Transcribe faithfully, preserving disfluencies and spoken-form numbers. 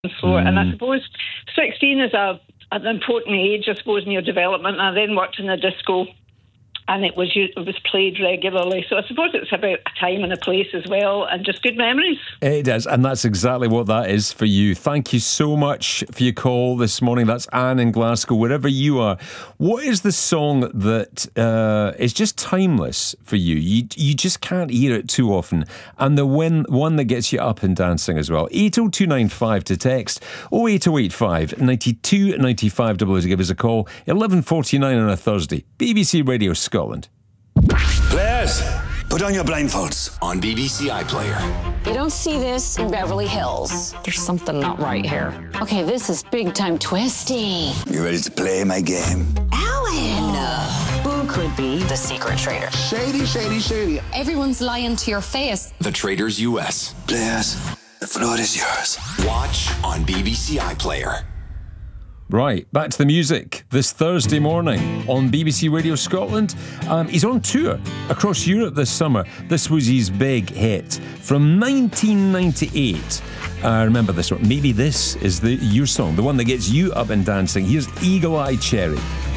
floor. Mm. And I suppose sixteen is a an important age, I suppose, in your development. And I then worked in a disco, and it was it was played regularly. So I suppose it's about a time and a place as well, and just good memories. It is, and that's exactly what that is for you. Thank you so much for your call this morning. That's Anne in Glasgow, wherever you are. What is the song that uh, is just timeless for you? You you just can't hear it too often, and the one, one that gets you up and dancing as well. eight oh two nine five to text, oh eight oh eight five, ninety-two ninety-five to give us a call. eleven forty-nine on a Thursday. B B C Radio Scotland. Players, put on your blindfolds on B B C iPlayer. You don't see this in Beverly Hills. There's something not right here. Okay, this is big time twisty. You ready to play my game? Alan! Who could be the secret traitor? Shady, shady, shady. Everyone's lying to your face. The Traitors U S. Players, the floor is yours. Watch on B B C iPlayer. Right, back to the music this Thursday morning on B B C Radio Scotland. Um, he's on tour across Europe this summer. This was his big hit from nineteen ninety-eight. Uh, remember this one. Maybe this is the your song, the one that gets you up and dancing. Here's Eagle Eye Cherry.